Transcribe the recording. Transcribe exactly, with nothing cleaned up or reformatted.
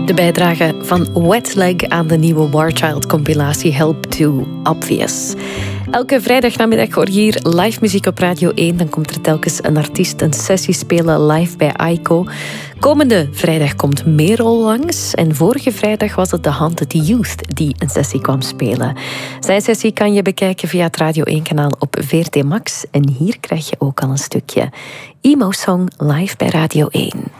De bijdrage van Wetleg aan de nieuwe Warchild-compilatie Help Too Obvious. Elke vrijdagnamiddag hoor je hier live muziek op Radio één. Dan komt er telkens een artiest een sessie spelen live bij Aiko. Komende vrijdag komt Merel langs. En vorige vrijdag was het The Haunted Youth die een sessie kwam spelen. Zijn sessie kan je bekijken via het Radio één-kanaal op V R T Max. En hier krijg je ook al een stukje Emo Song live bij Radio één.